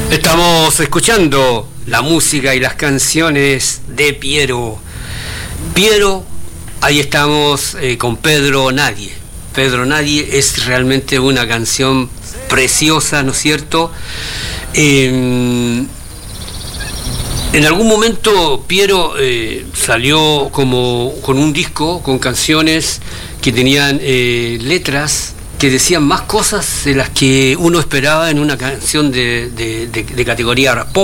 Estamos escuchando la música y las canciones de Piero. Piero, ahí estamos con Pedro Nadie. Pedro Nadie es realmente una canción preciosa, ¿no es cierto? En algún momento Piero salió como con un disco con canciones que tenían letras que decían más cosas de las que uno esperaba en una canción de categoría pop.